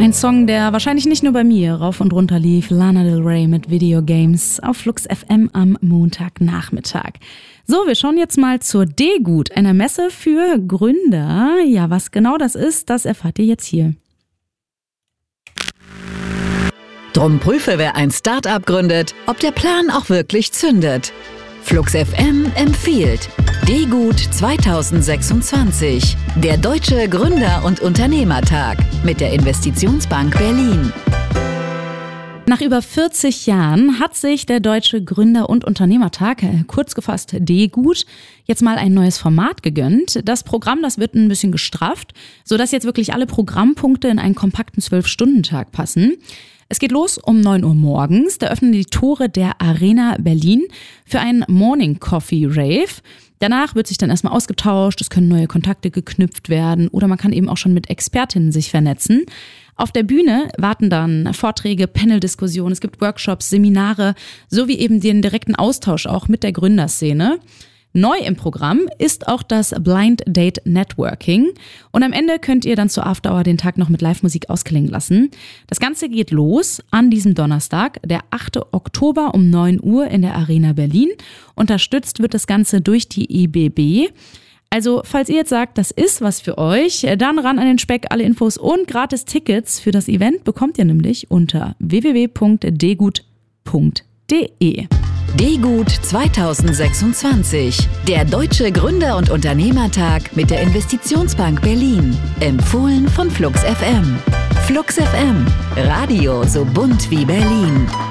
Ein Song, der wahrscheinlich nicht nur bei mir rauf und runter lief. Lana Del Rey mit Video Games auf Flux FM am Montagnachmittag. So, wir schauen jetzt mal zur D-Gut, einer Messe für Gründer. Ja, was genau das ist, das erfahrt ihr jetzt hier. Drum prüfe, wer ein Start-up gründet, ob der Plan auch wirklich zündet. Flux FM empfiehlt D-Gut 2026, der Deutsche Gründer- und Unternehmertag mit der Investitionsbank Berlin. Nach über 40 Jahren hat sich der Deutsche Gründer- und Unternehmertag, kurz gefasst D-Gut, jetzt mal ein neues Format gegönnt. Das Programm, das wird ein bisschen gestrafft, sodass jetzt wirklich alle Programmpunkte in einen kompakten 12-Stunden-Tag passen. Es geht los um 9 Uhr morgens. Da öffnen die Tore der Arena Berlin für einen Morning Coffee Rave. Danach wird sich dann erstmal ausgetauscht, es können neue Kontakte geknüpft werden oder man kann eben auch schon mit Expertinnen sich vernetzen. Auf der Bühne warten dann Vorträge, Panel-Diskussionen, es gibt Workshops, Seminare sowie eben den direkten Austausch auch mit der Gründerszene. Neu im Programm ist auch das Blind Date Networking und am Ende könnt ihr dann zur Afterhour den Tag noch mit Live-Musik ausklingen lassen. Das Ganze geht los an diesem Donnerstag, der 8. Oktober um 9 Uhr in der Arena Berlin. Unterstützt wird das Ganze durch die EBB. Also, falls ihr jetzt sagt, das ist was für euch, dann ran an den Speck. Alle Infos und gratis Tickets für das Event bekommt ihr nämlich unter www.dgut.de. D-Gut 2026, der Deutsche Gründer- und Unternehmertag mit der Investitionsbank Berlin. Empfohlen von Flux FM. Flux FM, Radio so bunt wie Berlin.